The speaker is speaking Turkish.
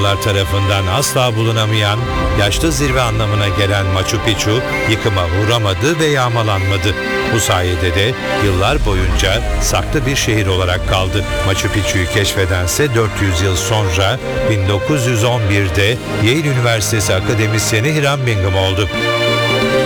Inkalar tarafından asla bulunamayan, yaşlı zirve anlamına gelen Machu Picchu yıkıma uğramadı ve yağmalanmadı. Bu sayede de yıllar boyunca saklı bir şehir olarak kaldı. Machu Picchu'yu keşfedense 400 yıl sonra 1911'de Yale Üniversitesi akademisyeni Hiram Bingham oldu.